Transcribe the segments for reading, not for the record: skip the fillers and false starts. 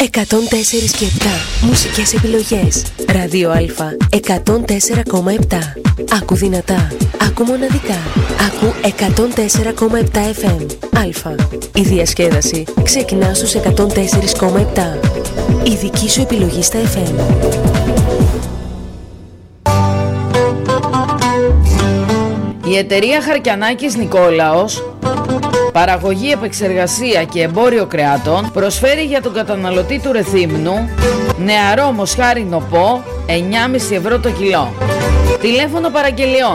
104,7 μουσικές επιλογές. Ράδιο Α 104,7. Άκου δυνατά, άκου μοναδικά. Άκου 104,7 FM. Α. Η διασκέδαση ξεκινά στους 104,7. Η δική σου επιλογή στα FM. Η εταιρεία Χαρκιανάκης Νικόλαος, παραγωγή, επεξεργασία και εμπόριο κρεάτων, προσφέρει για τον καταναλωτή του Ρεθύμνου νεαρό μοσχάρι νοπό 9,5 ευρώ το κιλό. Τηλέφωνο παραγγελιών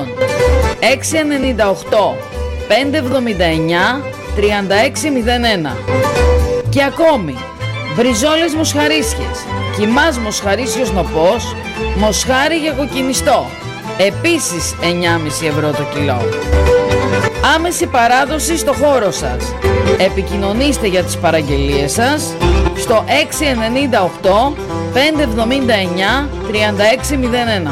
698 579 3601. Και ακόμη μπριζόλες μοσχαρίσιες, κιμάς μοσχαρίσιος νοπός, μοσχάρι για κοκκινιστό, επίσης 9,5 ευρώ το κιλό. Άμεση παράδοση στο χώρο σας. Επικοινωνήστε για τις παραγγελίες σας στο 698 579 3601.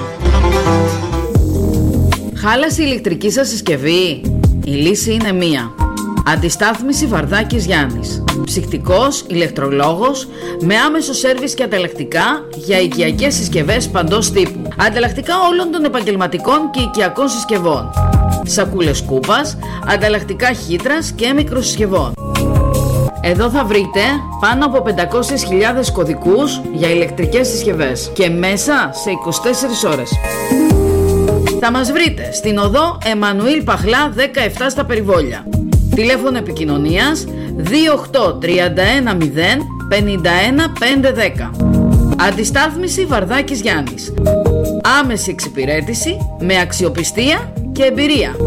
Χάλασε η ηλεκτρική σας συσκευή? Η λύση είναι μία. Αντιστάθμιση Βαρδάκης Γιάννης. Ψυκτικός, ηλεκτρολόγος, με άμεσο σέρβις και ανταλλακτικά για οικιακές συσκευές παντός τύπου. Ανταλλακτικά όλων των επαγγελματικών και οικιακών συσκευών. Σακούλες κούπας, ανταλλακτικά χύτρας και μικροσυσκευών. Εδώ θα βρείτε πάνω από 500.000 κωδικούς για ηλεκτρικές συσκευές και μέσα σε 24 ώρες. Θα μας βρείτε στην οδό Εμμανουήλ Παχλά 17 στα Περιβόλια. Τηλέφωνο επικοινωνίας 28 31 0 51 510. Αντιστάθμιση Βαρδάκης Γιάννης. Άμεση εξυπηρέτηση με αξιοπιστία και εμπειρία.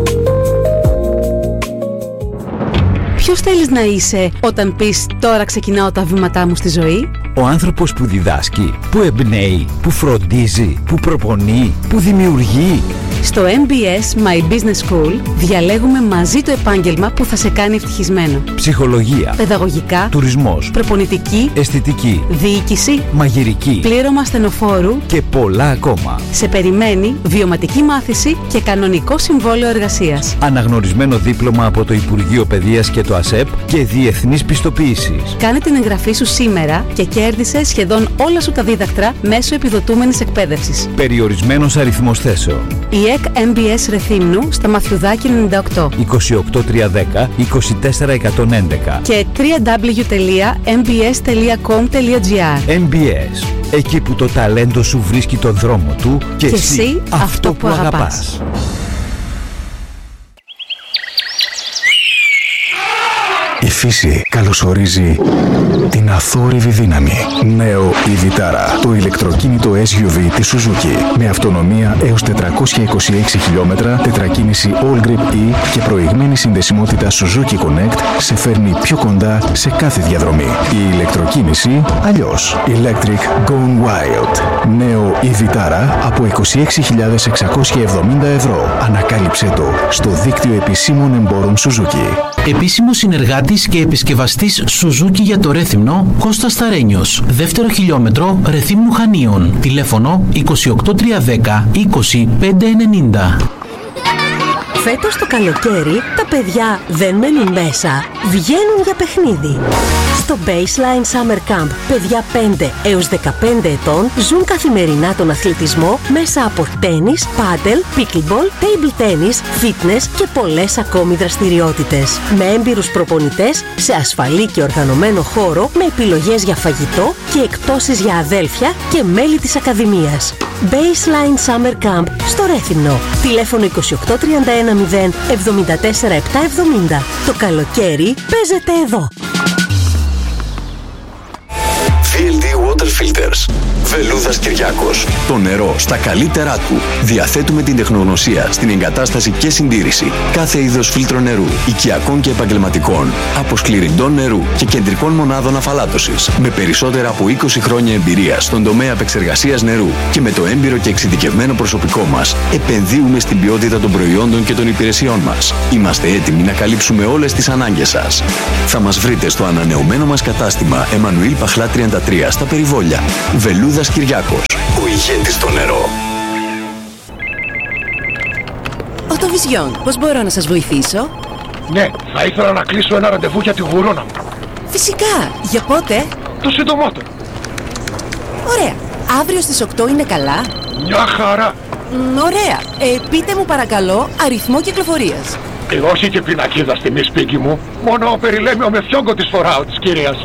Ποιος θέλεις να είσαι όταν πεις «Τώρα ξεκινάω τα βήματά μου στη ζωή»? Ο άνθρωπος που διδάσκει, που εμπνέει, που φροντίζει, που προπονεί, που δημιουργεί. Στο MBS My Business School διαλέγουμε μαζί το επάγγελμα που θα σε κάνει ευτυχισμένο. Ψυχολογία, παιδαγωγικά, τουρισμός, προπονητική, αισθητική, διοίκηση, μαγειρική, πλήρωμα ασθενοφόρου και πολλά ακόμα. Σε περιμένει βιωματική μάθηση και κανονικό συμβόλαιο εργασίας. Αναγνωρισμένο δίπλωμα από το Υπουργείο Παιδείας και το ΑΣΕΠ και διεθνής πιστοποίησης. Κάνε την εγγραφή σου σήμερα και κέρδισε σχεδόν όλα σου τα δίδακτρα μέσω επιδοτούμενης εκπαίδευσης. Περιορισμένος αριθμός θέσεων. Η ΕΚ MBS Ρεθύμνου στα Μαθιουδάκη 98 28310 24111 και www.mbs.com.gr. MBS, εκεί που το ταλέντο σου βρίσκει τον δρόμο του και εσύ αυτό που αγαπάς. Η φύση καλωσορίζει την αθόρυβη δύναμη. Νέο η Vitara, το ηλεκτροκίνητο SUV της Suzuki. Με αυτονομία έως 426 χιλιόμετρα, τετρακίνηση All Grip E και προηγμένη συνδεσιμότητα Suzuki Connect σε φέρνει πιο κοντά σε κάθε διαδρομή. Η ηλεκτροκίνηση αλλιώς. Electric Gone Wild. Νέο η Vitara από 26.670 ευρώ. Ανακάλυψε το στο δίκτυο επισήμων εμπόρων Suzuki. Επίσημο συνεργάτης και επισκευαστής Suzuki για το Ρέθυμνο, Κώστας Σταρένιος. Δεύτερο χιλιόμετρο Ρεθύμνου Χανίων. Τηλέφωνο 28310 20590. Φέτος το καλοκαίρι τα παιδιά δεν μένουν μέσα, βγαίνουν για παιχνίδι. Στο Baseline Summer Camp, παιδιά 5 έως 15 ετών ζουν καθημερινά τον αθλητισμό μέσα από τένις, πάντελ, pickleball, table tennis, fitness και πολλές ακόμη δραστηριότητες. Με έμπειρους προπονητές, σε ασφαλή και οργανωμένο χώρο, με επιλογές για φαγητό και εκπτώσεις για αδέλφια και μέλη της Ακαδημίας. Baseline Summer Camp στο Ρέθυμνο. Τηλέφωνο 2831 0 74 770. Το καλοκαίρι παίζεται εδώ. VLD Water Filters. Βελούδας Κυριάκος. Το νερό στα καλύτερά του. Διαθέτουμε την τεχνογνωσία στην εγκατάσταση και συντήρηση κάθε είδος φίλτρο νερού, οικιακών και επαγγελματικών, αποσκληρυντών νερού και κεντρικών μονάδων αφαλάτωσης. Με περισσότερα από 20 χρόνια εμπειρία στον τομέα επεξεργασίας νερού και με το έμπειρο και εξειδικευμένο προσωπικό μας, επενδύουμε στην ποιότητα των προϊόντων και των υπηρεσιών μας. Είμαστε έτοιμοι να καλύψουμε όλες τις ανάγκες σας. Θα μας βρείτε στο ανανεωμένο μας κατάστημα Εμμανουήλ Παχλά 33 στα Περιβόλια. Βελούδας Κυριάκος, ο ηγέτης στο νερό. Οτοβιζιόν, πώς μπορώ να σας βοηθήσω? Ναι, θα ήθελα να κλείσω ένα ραντεβού για τη γουρώνα μου. Φυσικά, για πότε? Το συντομότερο. Ωραία. Αύριο στις 8 είναι καλά? Μια χαρά. Ωραία. Πείτε μου παρακαλώ αριθμό κυκλοφορίας. Όχι και πινακίδα στη μη σπίτι μου. Μόνο περιλέμιο με φιόγκο της φοράω της κυρίας.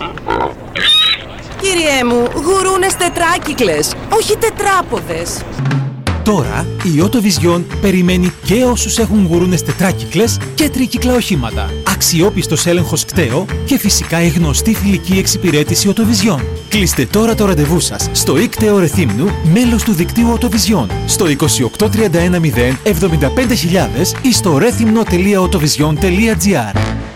Κύριέ μου, γουρούνες τετράκυκλες, όχι τετράποδες. Τώρα η AutoVision περιμένει και όσους έχουν γουρούνες τετράκυκλες και τρίκυκλα οχήματα. Αξιόπιστος έλεγχος κταίο και φυσικά η γνωστή φιλική εξυπηρέτηση AutoVision. Κλείστε τώρα το ραντεβού σας στο ΙΚΤΕΟ Ρεθύμνου, μέλος του δικτύου AutoVision, στο 28310 75000 ή στο rethymno.autovision.gr.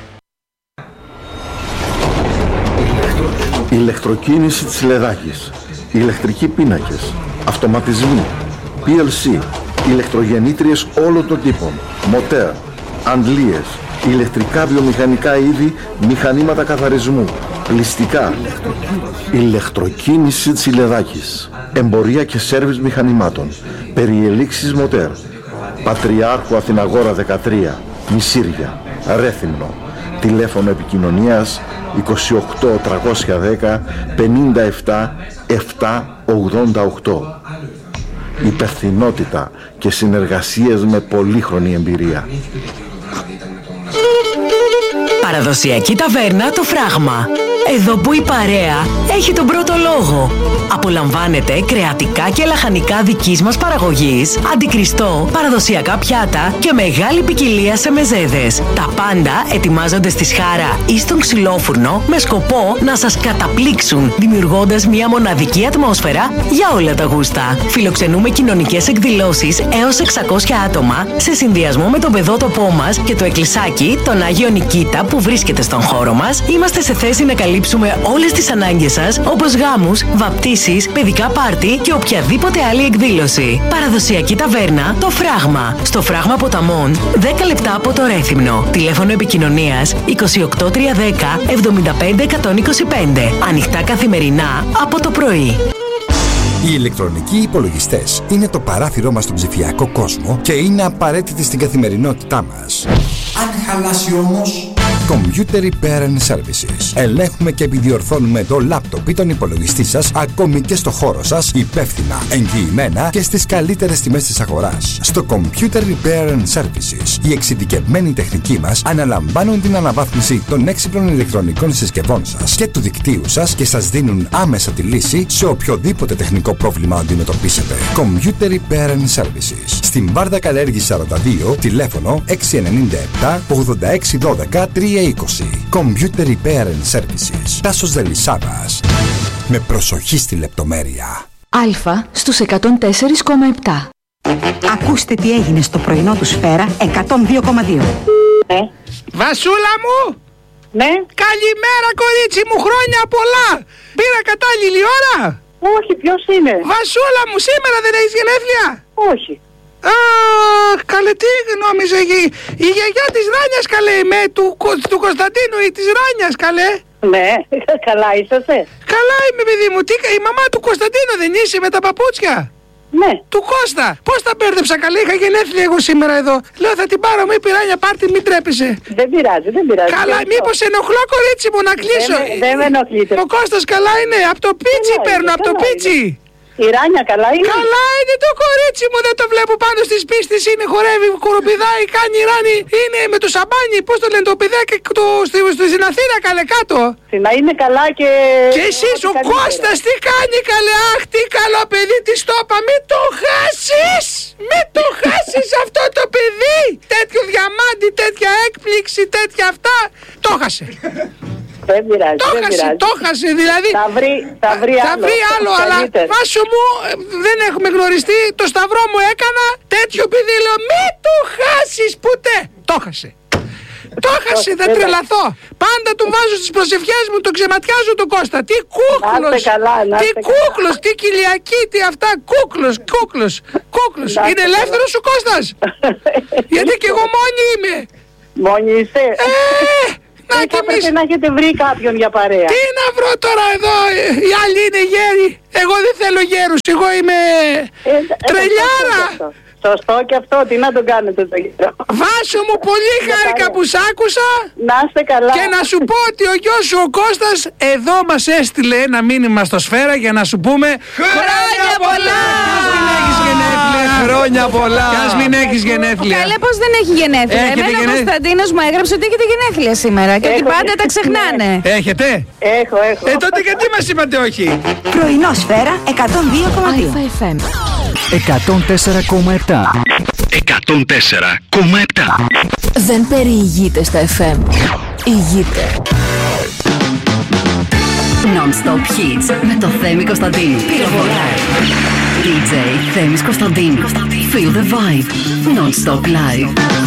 Ηλεκτροκίνηση της Λεδάκης, ηλεκτρικοί πίνακες, αυτοματισμοί, PLC, ηλεκτρογεννήτριες όλων των τύπων, μοτέρ, αντλίες, ηλεκτρικά βιομηχανικά είδη, μηχανήματα καθαρισμού, πλυστικά. Ηλεκτροκίνηση της Λεδάκης, εμπορία και σέρβις μηχανημάτων, περιελήξεις μοτέρ, Πατριάρχου Αθηναγόρα 13, Μισήρια, Ρέθυμνο. Τηλέφωνο επικοινωνίας 28 310 57 788. Υπευθυνότητα και συνεργασίες με πολύχρονη εμπειρία. Παραδοσιακή ταβέρνα Το Φράγμα. Εδώ που η παρέα έχει τον πρώτο λόγο. Απολαμβάνετε κρεατικά και λαχανικά δικής μας παραγωγής, αντικριστό, παραδοσιακά πιάτα και μεγάλη ποικιλία σε μεζέδες. Τα πάντα ετοιμάζονται στη σχάρα ή στον ξυλόφουρνο με σκοπό να σας καταπλήξουν, δημιουργώντας μια μοναδική ατμόσφαιρα για όλα τα γούστα. Φιλοξενούμε κοινωνικές εκδηλώσεις έως 600 άτομα σε συνδυασμό με τον παιδότοπό μας και το εκκλησάκι, τον Άγιο Νικήτα που βρίσκεται στον χώρο μας. Είμαστε σε θέση να καλύψουμε όλες τις ανάγκες σας, όπως γάμους, βαπτίσεις, παιδικά πάρτι και οποιαδήποτε άλλη εκδήλωση. Παραδοσιακή ταβέρνα Το Φράγμα. Στο Φράγμα Ποταμών, 10 λεπτά από το Ρέθυμνο. Τηλέφωνο επικοινωνίας 28 310 75 125. Ανοιχτά καθημερινά από το πρωί. Οι ηλεκτρονικοί υπολογιστές είναι το παράθυρό μας στον ψηφιακό κόσμο και είναι απαραίτητοι στην καθημερινότητά μας. Αν χαλάσει όμως... Computer Repair and Services. Ελέγχουμε και επιδιορθώνουμε το λάπτοπ ή τον υπολογιστή σας ακόμη και στο χώρο σας, υπεύθυνα, εγγυημένα και στις καλύτερες τιμές της αγοράς. Στο Computer Repair and Services, οι εξειδικευμένοι τεχνικοί μας αναλαμβάνουν την αναβάθμιση των έξυπνων ηλεκτρονικών συσκευών σας και του δικτύου σας και σας δίνουν άμεσα τη λύση σε οποιοδήποτε τεχνικό πρόβλημα αντιμετωπίσετε. Computer Repair and Services. Στην Βάρδα Καλέργη 42, τηλέφωνο 697 8612 320. Computer Repair and Services. Τάσος Δελισσάδας. Με προσοχή στη λεπτομέρεια. Αλφα στους 104,7. Ακούστε τι έγινε στο πρωινό του Σφαίρα 102,2. Βασούλα μου! Ναι. Καλημέρα κορίτσι μου, χρόνια πολλά! Πήρα κατάλληλη ώρα! Όχι, ποιος είναι? Βασούλα μου, σήμερα δεν έχεις γενέθλια? Όχι. Καλέ, τι νόμιζε η γιαγιά της Ράνιας, καλέ, του Κωνσταντίνου ή της Ράνιας, καλέ. Ναι, καλά είσαστε? Καλά είμαι, παιδί μου. Η μαμά του Κωνσταντίνου δεν είσαι με τα παπούτσια? Ναι. Του Κώστα. Πώς τα μπέρδεψα, καλέ, είχα γενέθλια εγώ σήμερα εδώ. Λέω θα την πάρω, μου είπε η Ράνια, πάρτι, μην τρέπεσαι. Δεν πειράζει, δεν πειράζει. Καλά, μήπως ενοχλώ, κορίτσι μου, να κλείσω? Δεν με ενοχλείτε. Ο Κώστας καλά είναι, από το πίτσι παίρνω, από το πίτσι. Η Ράνια καλά είναι? Καλά είναι το κορίτσι μου, δεν το βλέπω πάνω στις πίστες, είναι, χορεύει, κοροπηδάει, κάνει η Ράνη, είναι με το σαμπάνι, πώς το λένε, το παιδάκι στην Αθήνα, καλέ, κάτω. Να είναι καλά και... Και εσείς, ο Κώστας τι κάνει, καλέ? Αχ, τι καλό παιδί, τι το είπα, μην το χάσεις, μην το χάσεις αυτό το παιδί, τέτοιο διαμάντι, τέτοια έκπληξη, τέτοια αυτά, το χάσε. Δεν πειράζει, το χάσε, δηλαδή. Θα βρει άλλο, αλλά Βάσο μου, δεν έχουμε γνωριστεί. Το σταυρό μου έκανα τέτοιο παιδί, λέω μη το χάσεις ποτέ. Το χάσε. Το χάσε, θα τρελαθώ. Πάντα του βάζω στις προσευχές μου, τον ξεματιάζω τον Κώστα. Τι κούκλος, τι κούκλος, τι κοιλιακή, τι αυτά, κούκλος. Είναι ελεύθερος ο Κώστας? Γιατί και εγώ μόνη είμαι. Μόνη είστε? Θα πρέπει να έχετε βρει κάποιον για παρέα. Τι να βρω τώρα εδώ, οι άλλοι είναι γέροι. Εγώ δεν θέλω γέρους, εγώ είμαι τρελιάρα. Σωστό και αυτό, τι να τον κάνετε το γύρο. Βάσο μου, πολύ χάρηκα που σ' άκουσα. Να είστε καλά. Και να σου πω ότι ο γιος σου ο Κώστας εδώ μας έστειλε ένα μήνυμα στο Σφαίρα για να σου πούμε χρόνια πολλά! Χρόνια πολλά! Κι ας μην έχεις γενέθλια. Καλέ, πως δεν έχει γενέθλια. Εμένα ο Κωνσταντίνος μου έγραψε ότι έχετε γενέθλια σήμερα και ότι πάντα τα ξεχνάνε. Έχετε? Έχω. Τότε γιατί μας είπατε όχι? Πρωινό Σφαίρα 102,2 FM 104,7. 104,7. Δεν περιηγείται στα FM. Ηγείται. Non-stop hits με το Θέμη Κωνσταντίνου. Πυροβολάει. DJ Θέμης Κωνσταντίνου. Feel the vibe. Non-stop live.